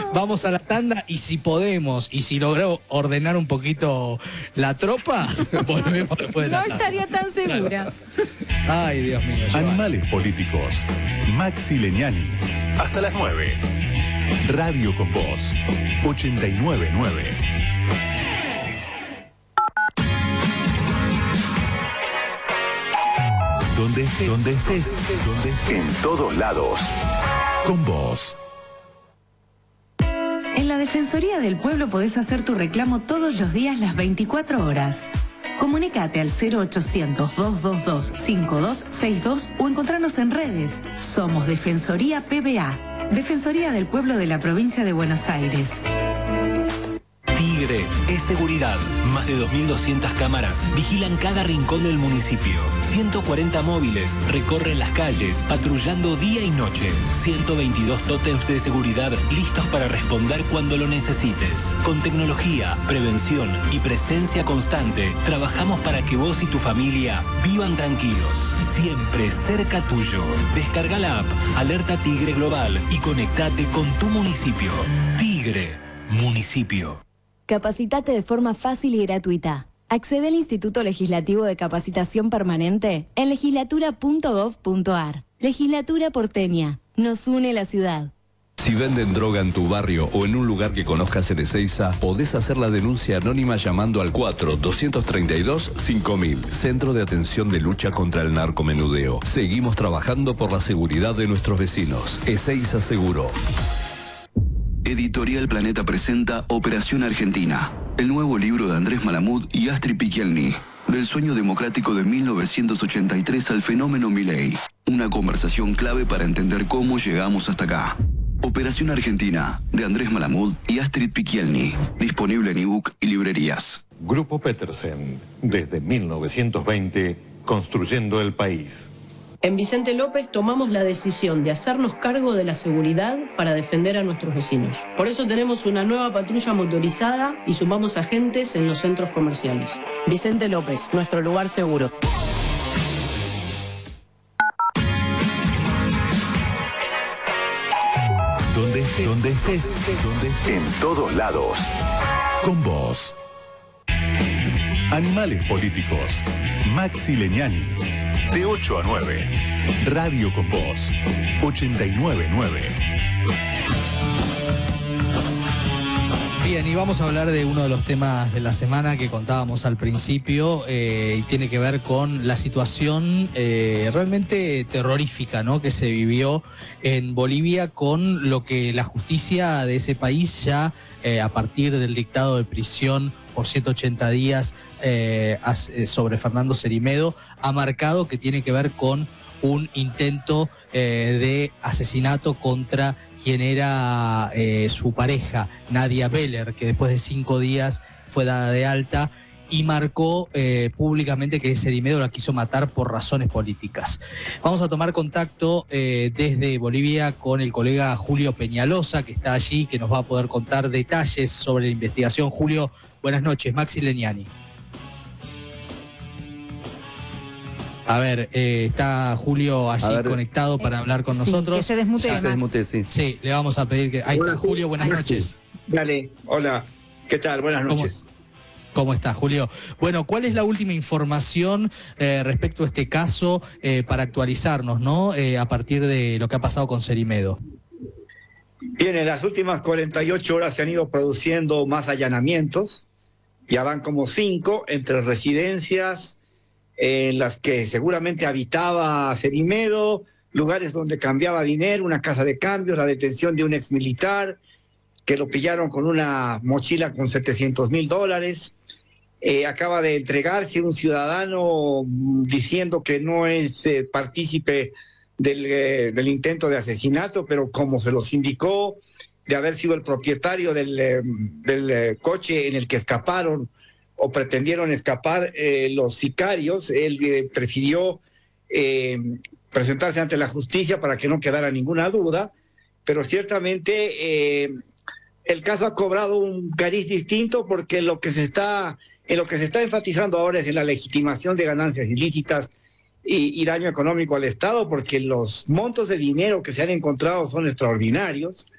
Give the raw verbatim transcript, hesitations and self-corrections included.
Vamos a la tanda y si podemos, y si logro ordenar un poquito la tropa, volvemos después de la No tanda. estaría tan segura. Ay, Dios mío. Animales políticos. Maxi Leñani. Hasta las nueve. Radio con Voz. ochenta y nueve punto nueve. Donde estés, donde estés, donde estés. En todos lados. Con Voz. En la Defensoría del Pueblo podés hacer tu reclamo todos los días las veinticuatro horas. Comunicate al cero ochocientos, dos dos dos, cinco dos seis dos o encontranos en redes. Somos Defensoría P B A, Defensoría del Pueblo de la Provincia de Buenos Aires. Tigre es seguridad. Más de dos mil doscientas cámaras vigilan cada rincón del municipio. ciento cuarenta móviles recorren las calles, patrullando día y noche. ciento veintidós tótems de seguridad listos para responder cuando lo necesites. Con tecnología, prevención y presencia constante, trabajamos para que vos y tu familia vivan tranquilos. Siempre cerca tuyo. Descarga la app Alerta Tigre Global y conectate con tu municipio. Tigre, municipio. Capacitate de forma fácil y gratuita. Accede al Instituto Legislativo de Capacitación Permanente en legislatura punto gov punto ar. Legislatura porteña. Nos une la ciudad. Si venden droga en tu barrio o en un lugar que conozcas en Ezeiza, podés hacer la denuncia anónima llamando al cuatro dos tres dos cinco mil, Centro de Atención de Lucha contra el Narcomenudeo. Seguimos trabajando por la seguridad de nuestros vecinos. Ezeiza Seguro. Editorial Planeta presenta Operación Argentina, el nuevo libro de Andrés Malamud y Astrid Pichelny, del sueño democrático de mil novecientos ochenta y tres al fenómeno Milei. Una conversación clave para entender cómo llegamos hasta acá. Operación Argentina, de Andrés Malamud y Astrid Pichelny, disponible en ebook y librerías. Grupo Petersen, desde mil novecientos veinte, construyendo el país. En Vicente López tomamos la decisión de hacernos cargo de la seguridad para defender a nuestros vecinos. Por eso tenemos una nueva patrulla motorizada y sumamos agentes en los centros comerciales. Vicente López, nuestro lugar seguro. Donde estés, donde estés, donde estés. En todos lados. Con Voz. Animales políticos. Maxi Leñani. De ocho a nueve. Radio con Voz. ochenta y nueve punto nueve. Bien, y vamos a hablar de uno de los temas de la semana que contábamos al principio eh, y tiene que ver con la situación eh, realmente terrorífica, ¿no?, que se vivió en Bolivia con lo que la justicia de ese país ya eh, a partir del dictado de prisión por ciento ochenta días eh, sobre Fernando Cerimedo ha marcado que tiene que ver con un intento eh, de asesinato contra quien era eh, su pareja, Nadia Beller, que después de cinco días fue dada de alta y marcó eh, públicamente que Cerimedo la quiso matar por razones políticas. Vamos a tomar contacto eh, desde Bolivia con el colega Julio Peñalosa, que está allí, que nos va a poder contar detalles sobre la investigación. Julio, buenas noches. Maxi Leñani. A ver, eh, está Julio allí ver, conectado para hablar con sí, nosotros. Que se desmute, se desmute, sí. Sí, le vamos a pedir que... Ahí Hola, está Julio, buenas noches. Dale, hola. ¿Qué tal? Buenas noches. ¿Cómo, cómo está, Julio? Bueno, ¿cuál es la última información eh, respecto a este caso eh, para actualizarnos, ¿no? Eh, a partir de lo que ha pasado con Cerimedo. Bien, en las últimas cuarenta y ocho horas se han ido produciendo más allanamientos. Ya van como cinco entre residencias en las que seguramente habitaba Cerimedo, lugares donde cambiaba dinero, una casa de cambio, la detención de un ex militar que lo pillaron con una mochila con setecientos mil dólares. Eh, acaba de entregarse un ciudadano diciendo que no es eh, partícipe del, eh, del intento de asesinato, pero como se los indicó, de haber sido el propietario del, eh, del eh, coche en el que escaparon o pretendieron escapar eh, los sicarios, él eh, prefirió eh, presentarse ante la justicia para que no quedara ninguna duda, pero ciertamente eh, el caso ha cobrado un cariz distinto porque lo que se está, en lo que se está enfatizando ahora es en la legitimación de ganancias ilícitas y, y daño económico al Estado, porque los montos de dinero que se han encontrado son extraordinarios.